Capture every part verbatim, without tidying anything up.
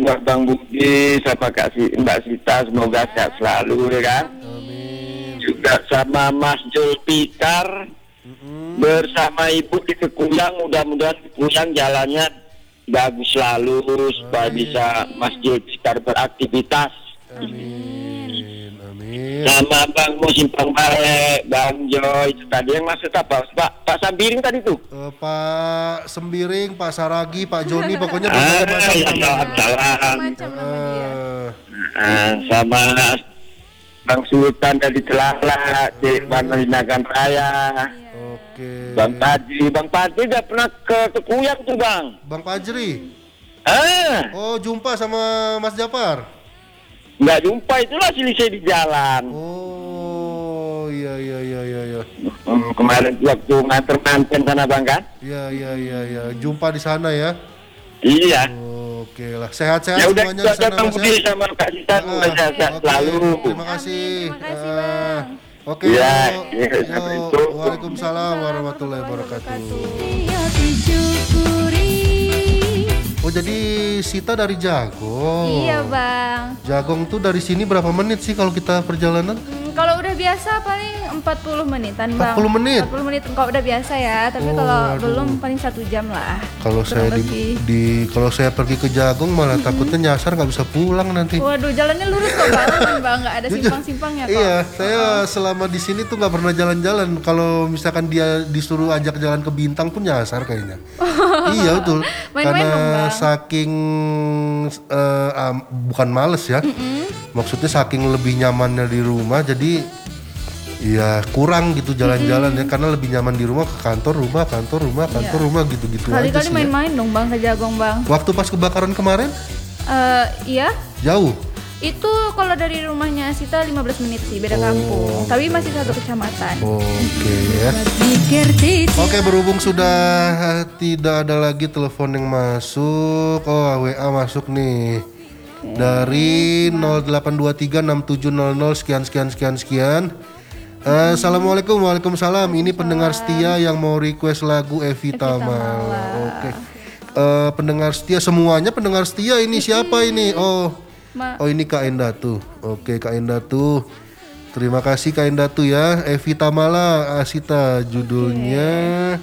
buat Bang Budi sama Kak si, Mbak Sita, semoga sehat selalu ya kan. Amin. Juga sama Mas Julpikar Mm-mm. bersama Ibu di Tekuyang, mudah-mudahan Tekuyang jalannya bagus selalu supaya Amin. bisa Mas Julpikar beraktivitas. Amin. Amin. Sama Bang Musimpang Balik, Bang Joy, itu tadi yang maksud apa? Pak Pak Sambiring tadi tuh. Eh, Pak Sembiring, Pak Saragi, Pak Joni, pokoknya Ah, berbagai macam ya, namanya. salam. Macam nama dia. Eh, Ah, sama Bang Sultan dari Celala, Cik Maninagan Raya, Oke. Bang Padri, Bang Padri udah pernah ke Tekuyang tuh Bang. Bang Fajri. Ah, Oh, jumpa sama Mas Japar. nggak jumpa itulah selisih di jalan. Oh, iya iya iya iya iya. Hmm, kemarin waktu nganter manten sana Bang kan? Iya iya iya iya. Jumpa di sana ya. Iya. Oke lah. Sehat-sehat Ya udah semuanya kita di sana Bang Mas Budi ya. sama Kak Sita, Ah, semoga sehat oke. selalu. Terima kasih. Amin, terima kasih, Ah, Bang. Oke, Iya, yuk, iya, yuk. sampai itu. Waalaikumsalam warahmatullahi wabarakatuh. Disyukuri. Oh, jadi Sita dari Jagong. Iya bang. Jagong tuh dari sini berapa menit sih kalau kita perjalanan? Hmm, kalau udah biasa paling empat puluh menitan bang. empat puluh menit? empat puluh menit kalau udah biasa ya. Tapi Oh, kalau aduh. belum paling satu jam lah. Kalau saya di, lebih. di kalau saya pergi ke Jagong malah takutnya nyasar nggak bisa pulang nanti. Waduh, jalannya lurus kok bang, aman bang, nggak ada Jujur. simpang-simpangnya kok. Iya, saya selama di sini tuh nggak pernah jalan-jalan. Kalau misalkan dia disuruh ajak jalan ke Bintang pun nyasar kayaknya. Iya betul. Main-main dong, Karena Bang. saking eh, am- bukan males ya. Maksudnya saking lebih nyamannya di rumah, jadi ya kurang gitu jalan-jalan ya. Karena lebih nyaman di rumah, ke kantor, rumah, kantor, rumah, kantor, Iya. rumah gitu-gitu aja Kali-kali sih. Ya. main-main dong bang ke Jagong bang. Waktu pas kebakaran kemarin Eh iya, jauh. itu kalau dari rumahnya Sita lima belas menit sih, beda kampung. Tapi masih satu kecamatan. Oke ya. Oke, berhubung sudah tidak ada lagi telepon yang masuk. Oh, W A masuk nih. Dari nol delapan dua tiga enam tujuh nol nol sekian sekian sekian sekian. Eh, Assalamualaikum, waalaikumsalam. Ini pendengar setia yang mau request lagu Evita Mala. Oke. Eh, pendengar setia semuanya pendengar setia ini siapa ini? Oh. Ma- Oh, ini Kak Endatu. Oke, Kak Endatu. Terima kasih Kak Endatu ya. Evita Mala Asita judulnya.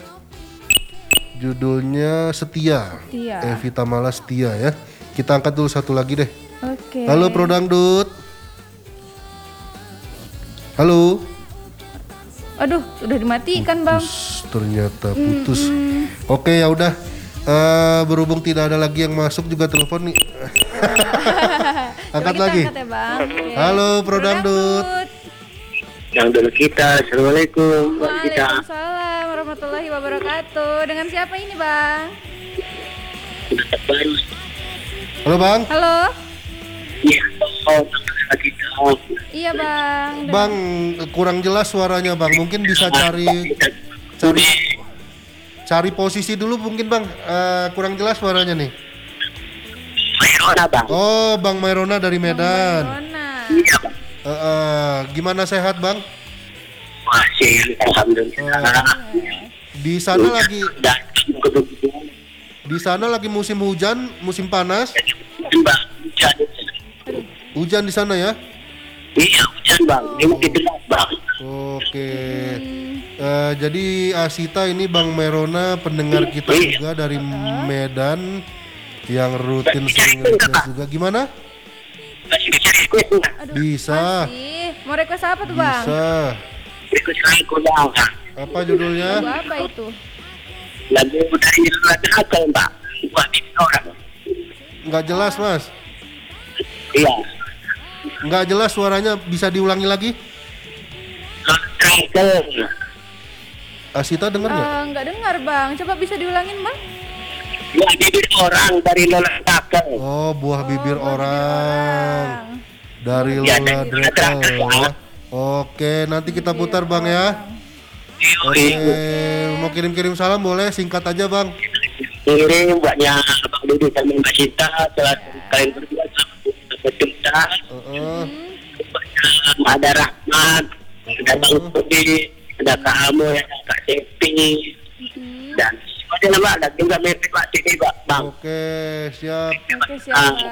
Judulnya Setia. Setia. Evita Mala Setia ya. Kita angkat dulu satu lagi deh. Oke. Halo Pro Dangdut. Halo. Aduh, udah dimatikan bang. Putus, ternyata putus. Oke, ya udah. Eh, berhubung tidak ada lagi yang masuk juga telepon nih. Angkat Coba kita lagi. angkat ya bang. Oke. Halo Pro Dangdut. Yang dulu kita, assalamualaikum. Kita Waalaikumsalam warahmatullahi wabarakatuh. Dengan siapa ini bang? baru. Halo Bang. Halo. Iya, oh, kita. Iya bang. Dengan- Bang, kurang jelas suaranya Bang. Mungkin bisa cari cari cari posisi dulu mungkin Bang. Eh, kurang jelas suaranya nih. Mayona Bang. Oh, Bang Mairona dari Medan. Rona. Iya, Bang. Eh, eh, gimana sehat Bang? Masih, alhamdulillah. Di sana lagi Dan kebetulan di sana lagi musim hujan, musim panas. Bang, hujan. Hujan di sana ya? Iya, hujan Bang. Ini mungkin gelap Bang. Oke. Eh, jadi Asita ini Bang Merona pendengar kita juga dari Medan yang rutin sering request juga. Gimana? Masih bisa request nggak? Aduh, Bisa. masih. Mau request apa tuh bang? Bisa. Request lagu Bang. Apa judulnya? Lagu apa itu? Lagu dari Raja Akal Mbak. Buat ini orang. Nggak jelas Mas. Iya. Nggak jelas suaranya, bisa diulangi lagi? Raja Akal. Asita denger nggak? Eh, nggak dengar bang. Coba bisa diulangin bang? Buat bibir orang dari Lola Akal. Oh, buah bibir Oh, orang dari Ya, Lola dari Drekel Lola ya. Oke, nanti kita putar Bang ya. Oke, mau kirim-kirim salam boleh, singkat aja Bang. Kirim buatnya Bang Dudi dan Mbak Cinta. Setelah kalian berdua sama Cinta. Heeh. Ada Rahmat. Ada Bang Budi. Ada Kak Amo. Ada Kak Sepi. Dan ada nama ada juga mirip Pak Sini Bang. Oke, siap. Oke siap.